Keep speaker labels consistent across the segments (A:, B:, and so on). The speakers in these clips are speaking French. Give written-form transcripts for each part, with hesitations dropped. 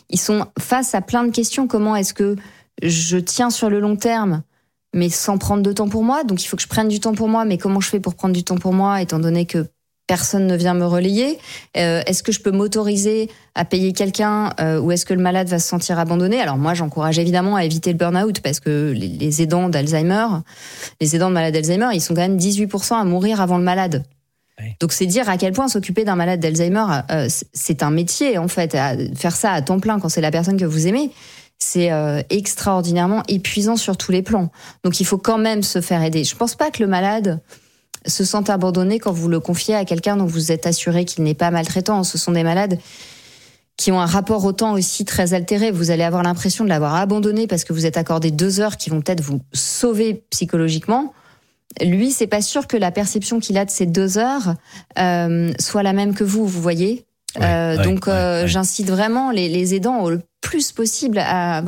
A: ils sont face à plein de questions. Comment est-ce que je tiens sur le long terme, mais sans prendre de temps pour moi? Donc, il faut que je prenne du temps pour moi, mais comment je fais pour prendre du temps pour moi, étant donné que personne ne vient me relayer? Est-ce que je peux m'autoriser à payer quelqu'un ou est-ce que le malade va se sentir abandonné? Alors moi, j'encourage évidemment à éviter le burn-out parce que les aidants d'Alzheimer, les aidants de malades d'Alzheimer, ils sont quand même 18% à mourir avant le malade. Oui. Donc c'est dire à quel point s'occuper d'un malade d'Alzheimer, c'est un métier en fait. Faire ça à temps plein quand c'est la personne que vous aimez, c'est extraordinairement épuisant sur tous les plans. Donc il faut quand même se faire aider. Je pense pas que le malade se sentent abandonnés quand vous le confiez à quelqu'un dont vous êtes assuré qu'il n'est pas maltraitant. Ce sont des malades qui ont un rapport au temps aussi très altéré. Vous allez avoir l'impression de l'avoir abandonné parce que vous êtes accordé 2 heures qui vont peut-être vous sauver psychologiquement. Lui, c'est pas sûr que la perception qu'il a de ces 2 heures soit la même que vous voyez. J'incite vraiment les aidants le plus possible à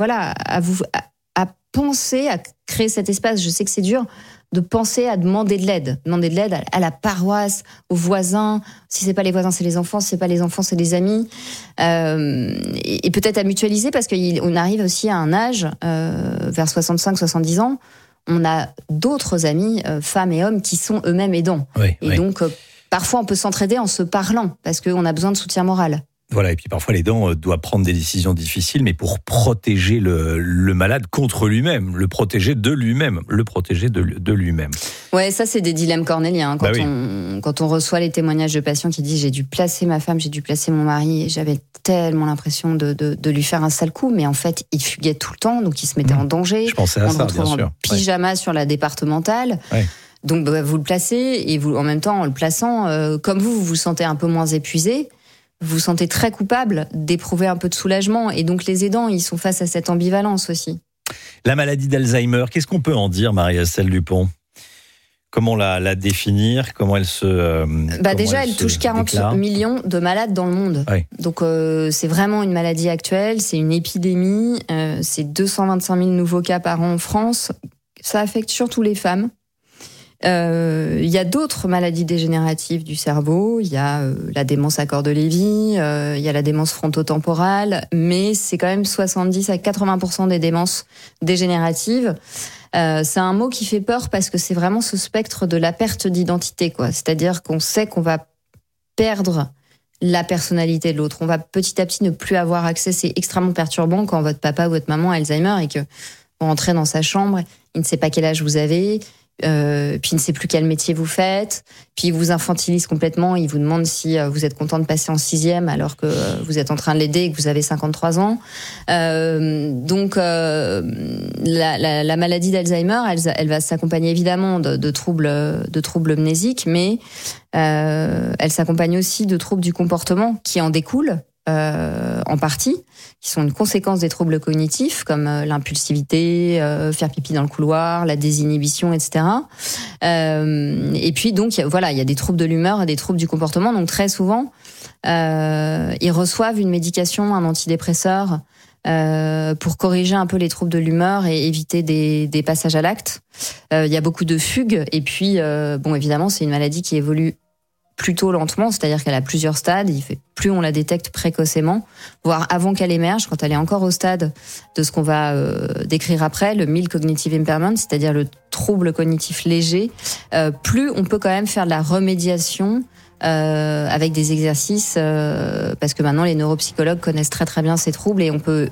A: penser à créer cet espace. Je sais que c'est dur, de penser à demander de l'aide à la paroisse, aux voisins. Si c'est pas les voisins, c'est les enfants. Si c'est pas les enfants, c'est les amis. Et peut-être à mutualiser parce qu'on arrive aussi à un âge, vers 65-70 ans, on a d'autres amis, femmes et hommes, qui sont eux-mêmes aidants. Donc, parfois, on peut s'entraider en se parlant parce qu'on a besoin de soutien moral.
B: Voilà, et puis parfois l'aidant doit prendre des décisions difficiles, mais pour protéger le malade contre lui-même, le protéger de lui-même.
A: Ouais, ça c'est des dilemmes cornéliens. Quand on reçoit les témoignages de patients qui disent j'ai dû placer ma femme, j'ai dû placer mon mari, et j'avais tellement l'impression de lui faire un sale coup, mais en fait il fuguait tout le temps, donc il se mettait en danger.
B: Je pensais à ça, bien sûr.
A: En pyjama sur la départementale. Ouais. Donc vous le placez, et vous, en même temps en le plaçant, comme vous vous sentez un peu moins épuisé, vous vous sentez très coupable d'éprouver un peu de soulagement. Et donc les aidants, ils sont face à cette ambivalence aussi.
B: La maladie d'Alzheimer, qu'est-ce qu'on peut en dire, Marie-Estelle Dupont ? Comment la définir ? Comment elle se
A: déjà, elle touche 40 millions de malades dans le monde. Oui. Donc c'est vraiment une maladie actuelle, c'est une épidémie, c'est 225 000 nouveaux cas par an en France. Ça affecte surtout les femmes. Il y a d'autres maladies dégénératives du cerveau, il y a la démence à corps de Lévy, il y a la démence frontotemporale, mais c'est quand même 70 à 80% des démences dégénératives. C'est un mot qui fait peur parce que c'est vraiment ce spectre de la perte d'identité, quoi. C'est-à-dire qu'on sait qu'on va perdre la personnalité de l'autre. On va petit à petit ne plus avoir accès. C'est extrêmement perturbant quand votre papa ou votre maman a Alzheimer et que vous rentrez dans sa chambre, il ne sait pas quel âge vous avez. Puis il ne sait plus quel métier vous faites, puis il vous infantilise complètement, il vous demande si vous êtes content de passer en 6e alors que vous êtes en train de l'aider et que vous avez 53 ans. Donc la maladie d'Alzheimer, elle va s'accompagner évidemment de troubles mnésiques, mais elle s'accompagne aussi de troubles du comportement qui en découlent. En partie, qui sont une conséquence des troubles cognitifs comme l'impulsivité, faire pipi dans le couloir, la désinhibition, etc. Et puis donc il y a des troubles de l'humeur et des troubles du comportement. Donc très souvent, ils reçoivent une médication, un antidépresseur pour corriger un peu les troubles de l'humeur et éviter des passages à l'acte. Il y a beaucoup de fugues et puis évidemment c'est une maladie qui évolue plutôt lentement, c'est-à-dire qu'elle a plusieurs stades. Plus on la détecte précocement, voire avant qu'elle émerge, quand elle est encore au stade de ce qu'on va décrire après, le mild cognitive impairment, c'est-à-dire le trouble cognitif léger, plus on peut quand même faire de la remédiation avec des exercices, parce que maintenant les neuropsychologues connaissent très très bien ces troubles et on peut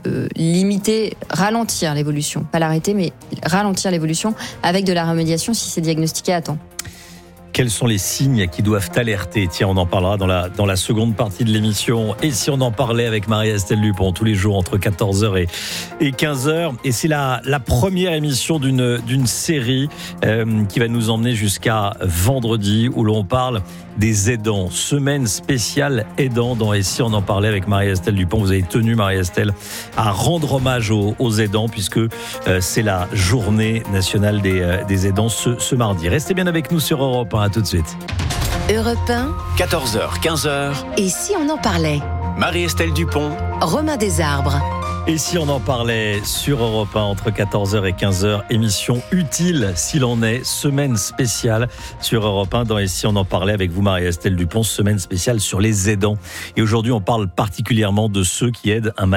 A: ralentir l'évolution, pas l'arrêter, mais ralentir l'évolution avec de la remédiation si c'est diagnostiqué à temps.
B: Quels sont les signes qui doivent alerter ? Tiens, on en parlera dans la seconde partie de l'émission. Et si on en parlait avec Marie-Estelle Dupont tous les jours entre 14h et 15h. Et c'est la première émission d'une série qui va nous emmener jusqu'à vendredi où l'on parle des aidants. Semaine spéciale aidants dans Et si on en parlait avec Marie-Estelle Dupont. Vous avez tenu, Marie-Estelle, à rendre hommage aux aidants puisque c'est la journée nationale des aidants ce mardi. Restez bien avec nous sur Europe 1. À tout de suite.
C: Europe 1,
D: 14h, 15h.
C: Et si on en parlait ?
D: Marie-Estelle Dupont,
C: Romain Desarbres.
B: Et si on en parlait sur Europe 1 entre 14h et 15h, émission utile s'il en est, semaine spéciale sur Europe 1 dans Et si on en parlait avec vous Marie-Estelle Dupont, semaine spéciale sur les aidants. Et aujourd'hui on parle particulièrement de ceux qui aident un